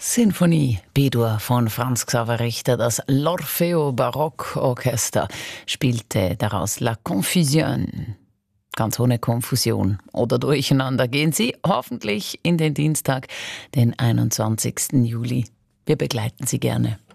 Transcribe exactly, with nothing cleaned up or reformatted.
Sinfonie B-Dur von Franz Xaver Richter. Das L'Orfeo Barockorchester spielte daraus La Confusion. Ganz ohne Konfusion oder Durcheinander gehen Sie hoffentlich in den Dienstag, den einundzwanzigsten Juli. Wir begleiten Sie gerne.